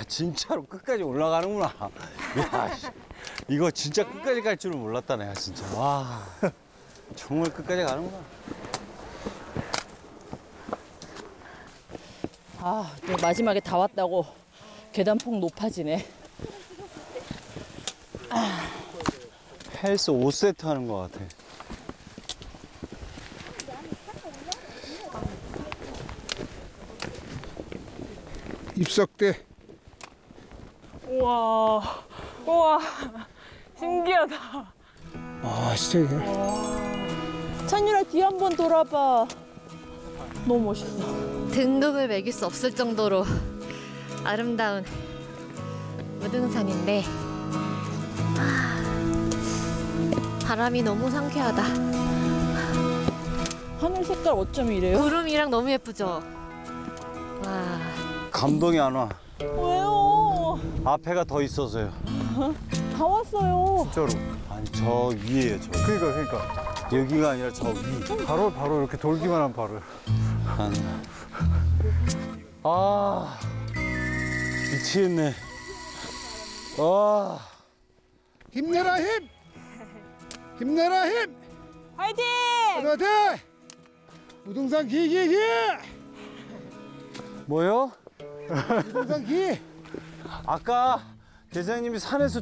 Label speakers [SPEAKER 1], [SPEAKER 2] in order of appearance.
[SPEAKER 1] 진짜로 끝까지 올라가는구나. 야, 씨, 이거 진짜 끝까지 갈 줄은 몰랐다 내가 진짜. 와, 정말 끝까지 가는구나.
[SPEAKER 2] 아, 또 마지막에 다 왔다고 계단폭 높아지네.
[SPEAKER 1] 헬스 5세트 하는 것 같아.
[SPEAKER 3] 입석대.
[SPEAKER 2] 우와, 우와, 신기하다.
[SPEAKER 3] 아, 진짜 이게.
[SPEAKER 2] 찬유라 뒤 한번 돌아봐. 너무 멋있어.
[SPEAKER 4] 등급을 매길 수 없을 정도로 아름다운 무등산인데 바람이 너무 상쾌하다.
[SPEAKER 2] 하늘 색깔 어쩜 이래요?
[SPEAKER 4] 구름이랑 너무 예쁘죠? 와,
[SPEAKER 1] 감동이 안 와.
[SPEAKER 2] 왜요?
[SPEAKER 1] 앞에가 더 있어서요.
[SPEAKER 2] 다 왔어요.
[SPEAKER 3] 진짜로.
[SPEAKER 1] 아니 저 위에요 저.
[SPEAKER 3] 그러니까.
[SPEAKER 1] 여기가 아니라 저 위.
[SPEAKER 3] 바로 이렇게 돌기만 한 바로.
[SPEAKER 1] 아 미치겠네. 와.
[SPEAKER 3] 힘내라 힘. 힘내라 힘.
[SPEAKER 2] 화이팅!
[SPEAKER 3] 화이팅! 무등산 기.
[SPEAKER 1] 뭐요?
[SPEAKER 3] 무등산 기.
[SPEAKER 1] 아까 대장님이 산에서